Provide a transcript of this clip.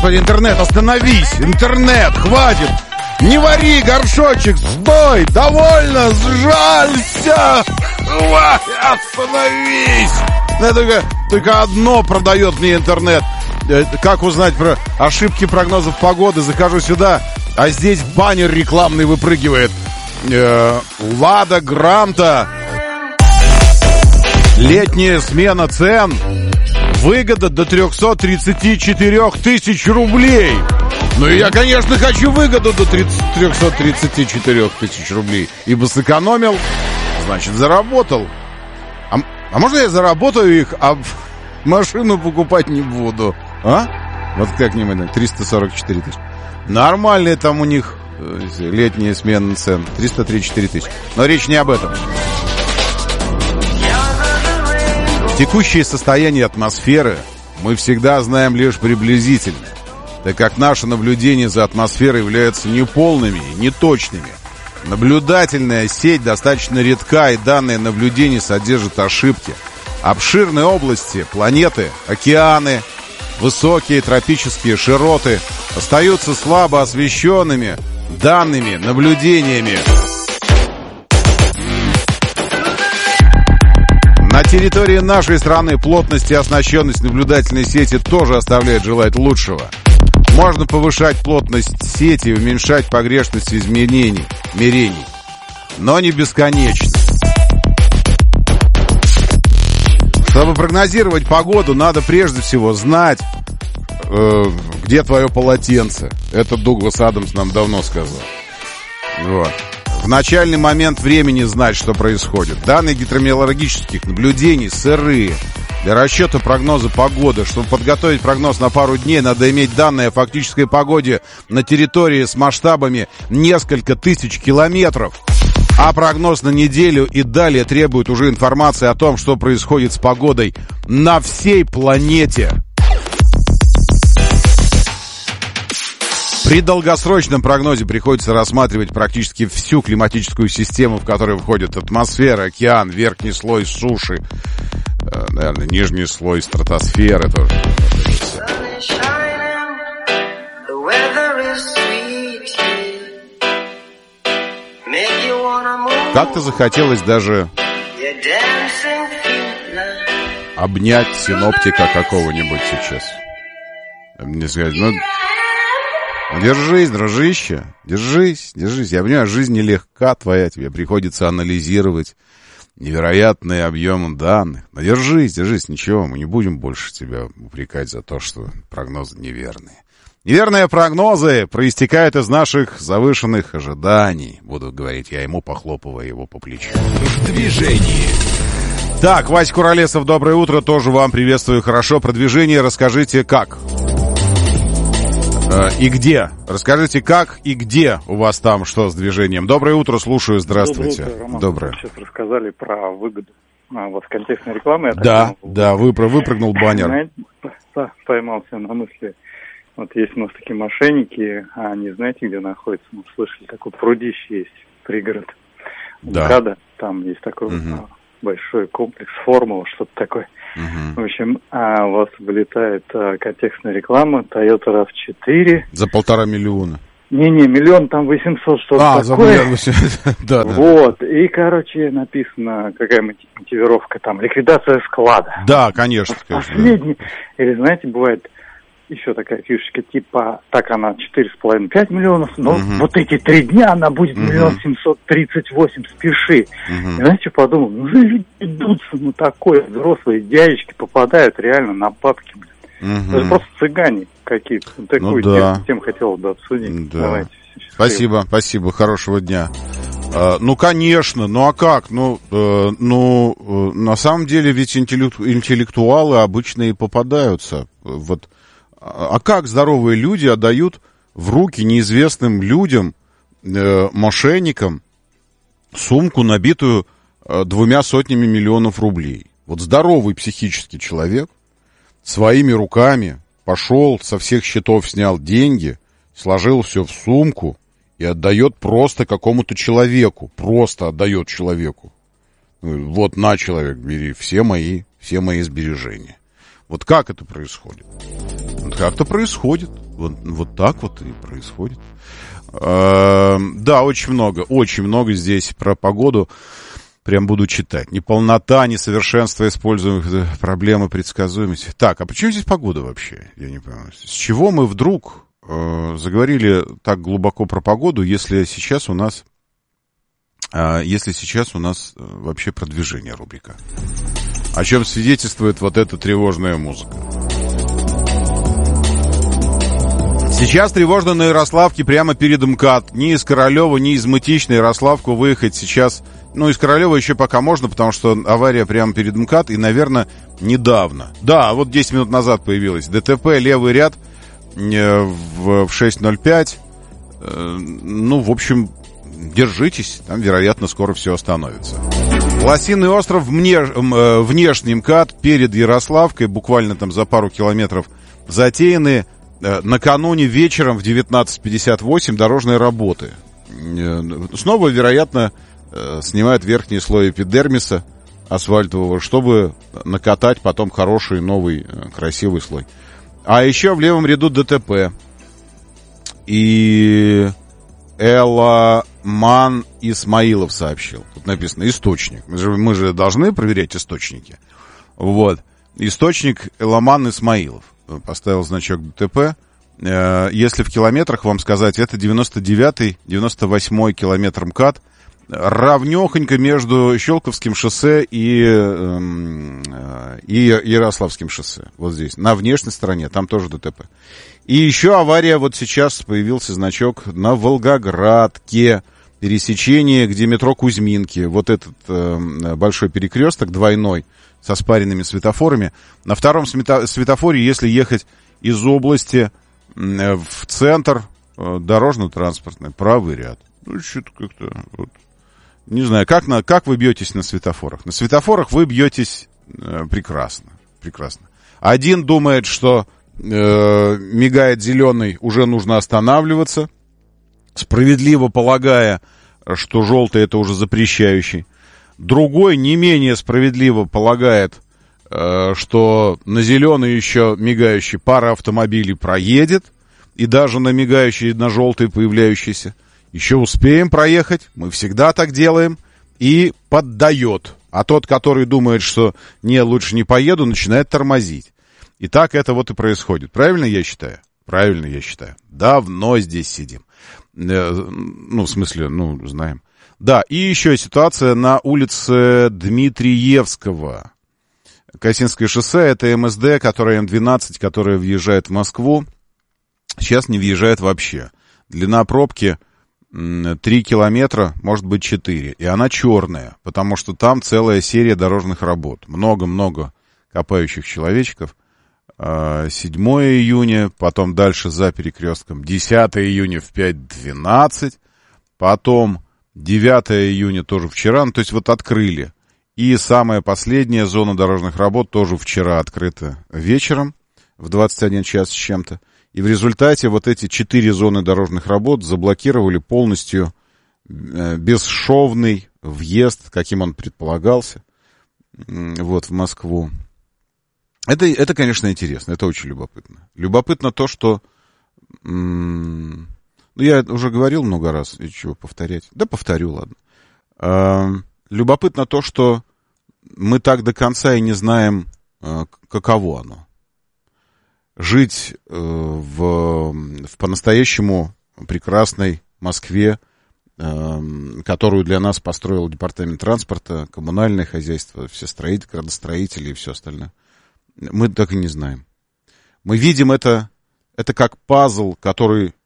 Господи, интернет, остановись! Интернет, хватит! Не вари, горшочек, стой! Довольно, сжалься! Остановись! Только одно продает мне интернет. Как узнать про ошибки прогнозов погоды? Захожу сюда, а здесь баннер рекламный выпрыгивает. Лада Гранта. Летняя смена цен. Выгода до 334 тысяч рублей. Ну и я, конечно, хочу выгоду до 334 тысяч рублей. Ибо сэкономил, значит, заработал. А можно я заработаю их, а машину покупать не буду? А? Вот как-нибудь 344 тысячи. Нормальные там у них летняя смена цен. 334 тысячи. Но речь не об этом. Текущее состояние атмосферы мы всегда знаем лишь приблизительно, так как наши наблюдения за атмосферой являются неполными и неточными. Наблюдательная сеть достаточно редка, и данные наблюдений содержат ошибки. Обширные области, планеты, океаны, высокие тропические широты остаются слабо освещенными данными наблюдениями. На территории нашей страны плотность и оснащенность наблюдательной сети тоже оставляет желать лучшего. Можно повышать плотность сети и уменьшать погрешность измерений, но не бесконечно. Чтобы прогнозировать погоду, надо прежде всего знать, где твое полотенце. Это Дуглас Адамс нам давно сказал. Вот. В начальный момент времени знать, что происходит. Данные гидрометеорологических наблюдений сырые. Для расчета прогноза погоды, чтобы подготовить прогноз на пару дней, надо иметь данные о фактической погоде на территории с масштабами несколько тысяч километров. А прогноз на неделю и далее требует уже информации о том, что происходит с погодой на всей планете. При долгосрочном прогнозе приходится рассматривать практически всю климатическую систему, в которой входит атмосфера, океан, верхний слой суши, наверное, нижний слой стратосферы тоже. Как-то захотелось даже обнять синоптика какого-нибудь сейчас. Мне сказать, держись, дружище, держись. Я понимаю, жизнь нелегка твоя, тебе приходится анализировать невероятные объемы данных. Но держись, ничего, мы не будем больше тебя упрекать за то, что прогнозы неверные. Неверные прогнозы проистекают из наших завышенных ожиданий, буду говорить я ему, похлопывая его по плечу. В движении. Так, Вася Куролесов, доброе утро, тоже вам приветствую, хорошо. Про движение расскажите как. И где? Расскажите, как и где у вас там что с движением. Доброе утро, слушаю, здравствуйте. Доброе утро, Роман. Доброе. Сейчас рассказали про выгоду. Вот контекстной рекламы. Да, выпрыгнул баннер. Знаете, поймался на мысли. Вот есть у нас такие мошенники, а они знаете, где находятся? Мы слышали, такой прудище есть, пригород МКАДа. Там есть такой большой комплекс, формула, что-то такое. В общем, у вас вылетает контекстная реклама Toyota RAV4. За 1,5 миллиона. Не, миллион, там 800, что-то такое. Да. Вот, и, короче, написано, какая мотивировка там, ликвидация склада. Да, конечно. Последний, или, знаете, бывает еще такая фишечка, типа, так она 4,5-5 миллионов, но вот эти 3 дня она будет 1 738 000, спеши. И знаете, что подумал? Люди идутся, такое, взрослые дядечки попадают реально на бабки, блин. Это просто цыгане какие-то. Такую тему хотел бы обсудить. Да. Давайте. Спасибо, хорошего дня. Конечно, а как? На самом деле ведь интеллектуалы обычно и попадаются. Вот. А как здоровые люди отдают в руки неизвестным людям, мошенникам, сумку, набитую 200 миллионов рублей? Вот здоровый психический человек своими руками пошел, со всех счетов снял деньги, сложил все в сумку и отдает просто какому-то человеку. Просто отдает человеку. Вот, на, человек, бери все мои сбережения. Вот как это происходит? как-то происходит. Вот так вот и происходит. Да, очень много здесь про погоду. Прям буду читать. Неполнота, несовершенство используемых, проблемы предсказуемости. Так, а почему здесь погода вообще? Я не понимаю. С чего мы вдруг заговорили так глубоко про погоду, если сейчас у нас вообще продвижение рубрика? О чем свидетельствует вот эта тревожная музыка? Сейчас тревожно на Ярославке прямо перед МКАД. Ни из Королева, ни из Мытищ на Ярославку выехать сейчас... Ну, из Королева еще пока можно, потому что авария прямо перед МКАД и, наверное, недавно. Да, вот 10 минут назад появилась ДТП, левый ряд в 6:05. Ну, в общем, держитесь, там, вероятно, скоро все остановится. Лосиный остров, внешний МКАД перед Ярославкой, буквально там за пару километров затеяны накануне вечером в 19:58 дорожные работы. Снова, вероятно, снимают верхний слой эпидермиса асфальтового, чтобы накатать потом хороший, новый, красивый слой. А еще в левом ряду ДТП. И Эламан Исмаилов сообщил. Тут написано источник. Мы же должны проверять источники. Вот. Источник Эламан Исмаилов. Поставил значок ДТП. Если в километрах вам сказать, это 99-й, 98-й километр МКАД. Равнёхонько между Щелковским шоссе и Ярославским шоссе. Вот здесь, на внешней стороне, там тоже ДТП. И еще авария, вот сейчас появился значок на Волгоградке. Пересечение, где метро Кузьминки. Вот этот большой перекресток двойной со спаренными светофорами. На втором светофоре, если ехать из области в центр, дорожно-транспортный, правый ряд. Ну, что-то как-то... Вот. Не знаю, как вы бьетесь на светофорах? На светофорах вы бьетесь прекрасно. Один думает, что мигает зеленый, уже нужно останавливаться, справедливо полагая, что желтый это уже запрещающий. Другой не менее справедливо полагает, что на зеленый еще мигающий пара автомобилей проедет, и даже на мигающий, на желтый появляющийся еще успеем проехать, мы всегда так делаем, и поддает. А тот, который думает, что не, лучше не поеду, начинает тормозить. И так это вот и происходит. Правильно я считаю? Правильно я считаю. Давно здесь сидим. Ну, в смысле, знаем. Да, и еще ситуация на улице Дмитриевского. Косинское шоссе, это МСД, которая М12, которая въезжает в Москву. Сейчас не въезжает вообще. Длина пробки 3 километра, может быть 4. И она черная, потому что там целая серия дорожных работ. Много-много копающих человечков. 7 июня, потом дальше за перекрестком 10 июня в 5:12, потом 9 июня тоже вчера, то есть вот открыли. И самая последняя зона дорожных работ тоже вчера открыта вечером в 21 час с чем-то. И в результате вот эти 4 зоны дорожных работ заблокировали полностью бесшовный въезд, каким он предполагался, вот, в Москву. Это, конечно, интересно, это очень любопытно. Любопытно то, что... я уже говорил много раз, и чего повторять? Да, повторю, ладно. Любопытно то, что мы так до конца и не знаем, каково оно. Жить в по-настоящему прекрасной Москве, которую для нас построил департамент транспорта, коммунальное хозяйство, все строители, градостроители и все остальное. Мы так и не знаем. Мы видим это как пазл, который